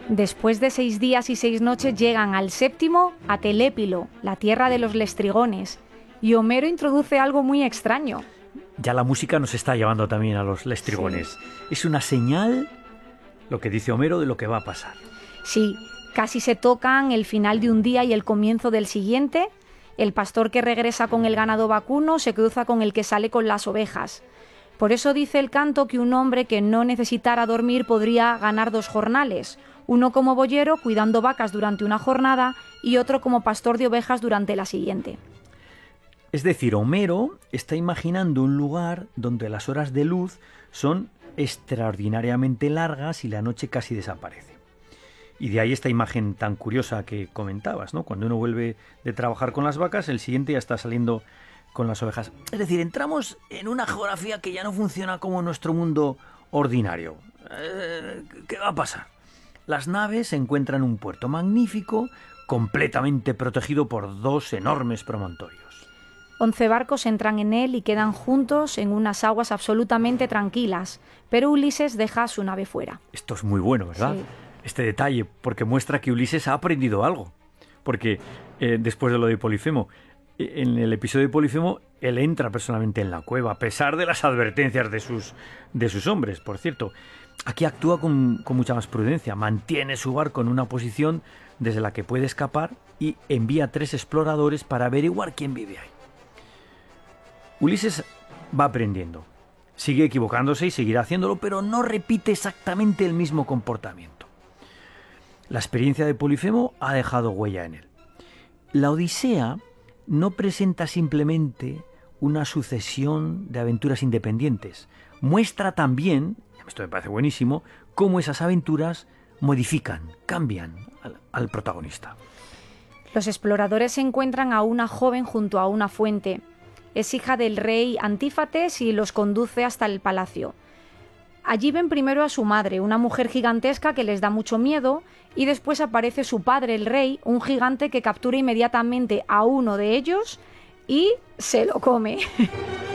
Después de 6 días y 6 noches llegan al séptimo, a Telépilo, la tierra de los lestrigones, y Homero introduce algo muy extraño. Ya la música nos está llevando también a los lestrigones. Sí. Es una señal, lo que dice Homero, de lo que va a pasar. Sí, casi se tocan el final de un día y el comienzo del siguiente. El pastor que regresa con el ganado vacuno se cruza con el que sale con las ovejas. Por eso dice el canto que un hombre que no necesitara dormir podría ganar 2 jornales, uno como boyero cuidando vacas durante una jornada y otro como pastor de ovejas durante la siguiente. Es decir, Homero está imaginando un lugar donde las horas de luz son extraordinariamente largas y la noche casi desaparece. Y de ahí esta imagen tan curiosa que comentabas, ¿no? Cuando uno vuelve de trabajar con las vacas, el siguiente ya está saliendo con las ovejas. Es decir, entramos en una geografía que ya no funciona como nuestro mundo ordinario. ¿Qué va a pasar? Las naves se encuentran en un puerto magnífico, completamente protegido por 2 enormes promontorios. 11 barcos entran en él y quedan juntos en unas aguas absolutamente tranquilas, pero Ulises deja su nave fuera. Esto es muy bueno, ¿verdad? Sí. Este detalle, porque muestra que Ulises ha aprendido algo. Porque después de lo de Polifemo, en el episodio de Polifemo, él entra personalmente en la cueva, a pesar de las advertencias de sus hombres, por cierto. Aquí actúa con mucha más prudencia, mantiene su barco en una posición desde la que puede escapar y envía 3 exploradores para averiguar quién vive ahí. Ulises va aprendiendo, sigue equivocándose y seguirá haciéndolo, pero no repite exactamente el mismo comportamiento. La experiencia de Polifemo ha dejado huella en él. La Odisea no presenta simplemente una sucesión de aventuras independientes, muestra también, esto me parece buenísimo, cómo esas aventuras modifican, cambian al protagonista. Los exploradores encuentran a una joven junto a una fuente. Es hija del rey Antífates y los conduce hasta el palacio. Allí ven primero a su madre, una mujer gigantesca que les da mucho miedo, y después aparece su padre, el rey, un gigante que captura inmediatamente a uno de ellos y se lo come.